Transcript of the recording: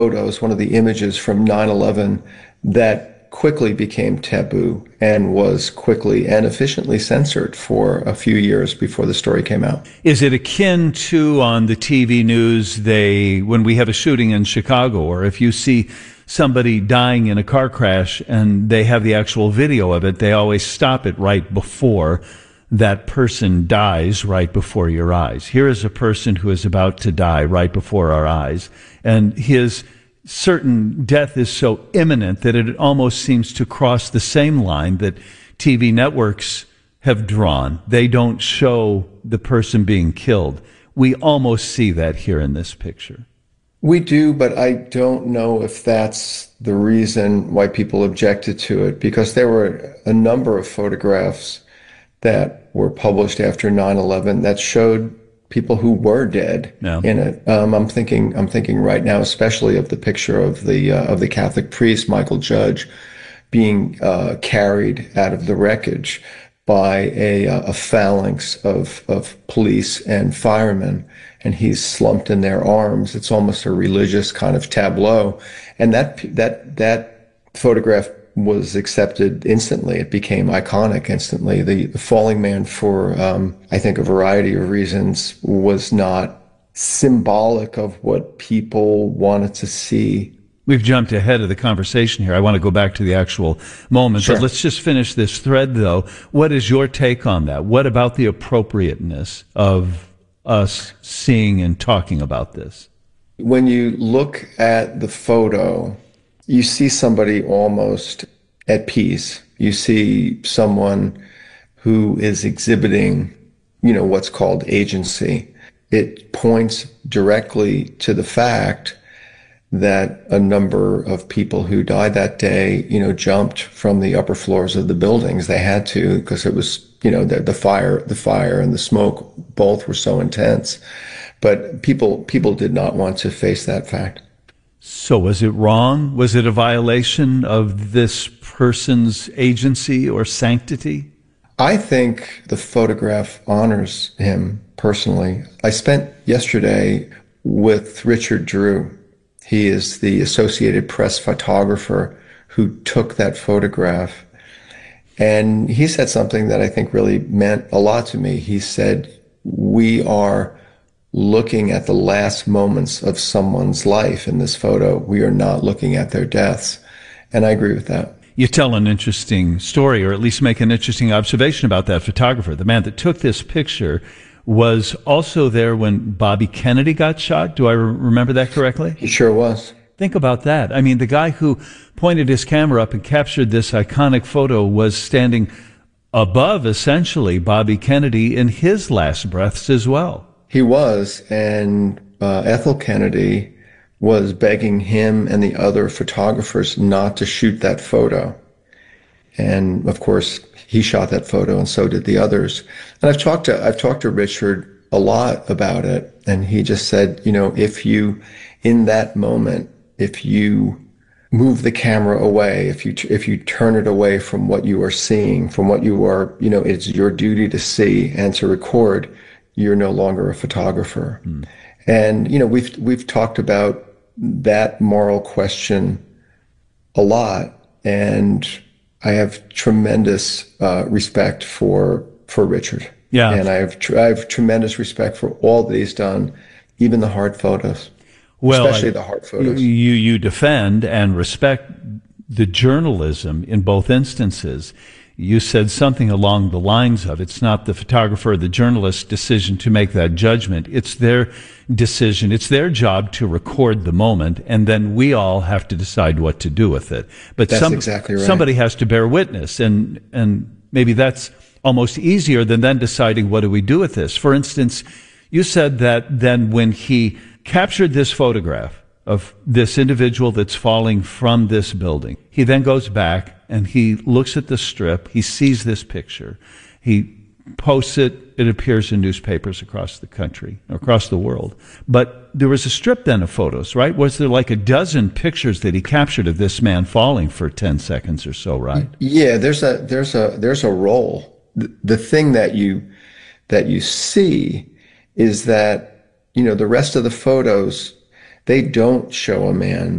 photos, one of the images from 9/11 that quickly became taboo and was quickly and efficiently censored for a few years before the story came out. Is it akin to on the TV news, when we have a shooting in Chicago, or if you see somebody dying in a car crash and they have the actual video of it, they always stop it right before that person dies, right before your eyes. Here is a person who is about to die right before our eyes, and his certain death is so imminent that it almost seems to cross the same line that TV networks have drawn. They don't show the person being killed. We almost see that here in this picture. We do, but I don't know if that's the reason why people objected to it, because there were a number of photographs that were published after 9/11 that showed people who were dead in it. I'm thinking right now, especially of the picture of the Catholic priest Michael Judge being carried out of the wreckage by a phalanx of police and firemen, and he's slumped in their arms. It's almost a religious kind of tableau, and that photograph was accepted instantly. It became iconic instantly. The falling man, for I think a variety of reasons, was not symbolic of what people wanted to see. We've jumped ahead of the conversation here. I want to go back to the actual moment, Sure. But let's just finish this thread, though. What is your take on that? What about the appropriateness of us seeing and talking about this? When you look at the photo, you see somebody almost at peace. You see someone who is exhibiting, what's called agency. It points directly to the fact that a number of people who died that day, jumped from the upper floors of the buildings. They had to, because it was, the fire and the smoke both were so intense. But people did not want to face that fact. So was it wrong? Was it a violation of this person's agency or sanctity? I think the photograph honors him personally. I spent yesterday with Richard Drew. He is the Associated Press photographer who took that photograph. And he said something that I think really meant a lot to me. He said, we are looking at the last moments of someone's life in this photo. We are not looking at their deaths. And I agree with that. You tell an interesting story, or at least make an interesting observation about that photographer. The man that took this picture was also there when Bobby Kennedy got shot. Do I remember that correctly? He sure was. Think about that. I mean, the guy who pointed his camera up and captured this iconic photo was standing above, essentially, Bobby Kennedy in his last breaths as well. He was, and Ethel Kennedy was begging him and the other photographers not to shoot that photo. And of course, he shot that photo, and so did the others. And I've talked to Richard a lot about it, and he just said, if you, in that moment, if you move the camera away, if you turn it away from what you are seeing, from what you are, it's your duty to see and to record, you're no longer a photographer. And, we've talked about that moral question a lot, and I have tremendous respect for Richard. Yeah. And I have tremendous respect for all that he's done, even the hard photos. Well, especially the hard photos. You defend and respect the journalism in both instances. You said something along the lines of, it's not the photographer or the journalist's decision to make that judgment. It's their decision. It's their job to record the moment, and then we all have to decide what to do with it. But that's exactly right. Somebody has to bear witness, and maybe that's almost easier than then deciding what do we do with this. For instance, you said that then when he captured this photograph of this individual that's falling from this building, he then goes back and he looks at the strip, he sees this picture, he posts it, it appears in newspapers across the country, across the world. But there was a strip then of photos, right? Was there like a dozen pictures that he captured of this man falling for 10 seconds or so, right? Yeah, there's a roll. The thing that you see is that, the rest of the photos, they don't show a man